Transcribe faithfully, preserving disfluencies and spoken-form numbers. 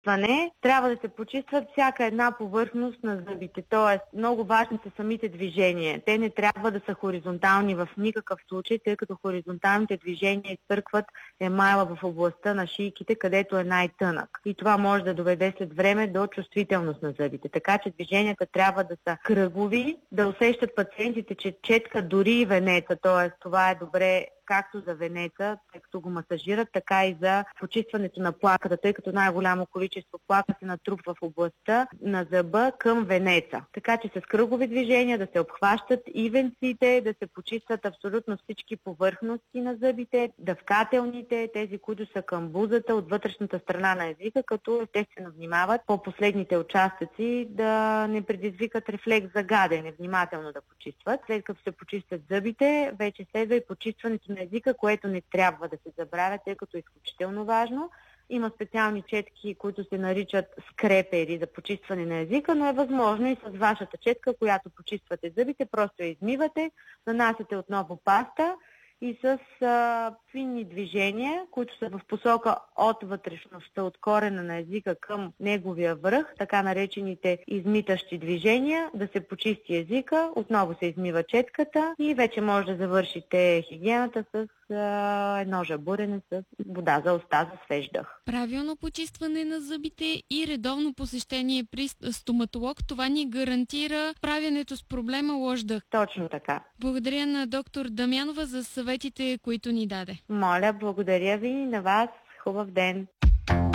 почистване трябва да се почистват всяка една повърхност на зъбите. Тоест, много важни са самите движения. Те не трябва да са хоризонтални в никакъв случай, тъй като хоризонталните движения изтъркват емайла в областта на шийките, където е най-тънък. И това може да доведе след време до чувствителност на зъбите. Така че движенията трябва да са кръгови, да усещат пациентите, че четка дори и венеца, т.е. това е добре както за венеца, тъй като го масажират, така и за почистването на плаката, тъй като най-голямо количество плака се натрупва в областта на зъба към венеца. Така че с кръгови движения да се обхващат и венците, да се почистват абсолютно всички повърхности на зъбите, дъвкателните, тези, които са към бузата, от вътрешната страна на езика, като естествено внимават по последните участъци да не предизвикат рефлекс за гадене, внимателно да почистват. След като се почистят зъбите, вече следва и почистването на езика, което не трябва да се забравя, тъй като е изключително важно. Има специални четки, които се наричат скрепери за почистване на езика, но е възможно и с вашата четка, която почиствате зъбите, просто я измивате, нанасяте отново паста и с а, финни движения, които са в посока от вътрешността, от корена на езика към неговия връх, така наречените измитащи движения, да се почисти езика, отново се измива четката и вече може да завършите хигиената с а, едно жабурене с вода за уста за свеж дъх. Правилно почистване на зъбите и редовно посещение при стоматолог, това ни гарантира справянето с проблема лош дъх. Точно така. Благодаря на доктор Дамянова за съветите, които ни даде. Моля, благодаря ви и на вас. Хубав ден!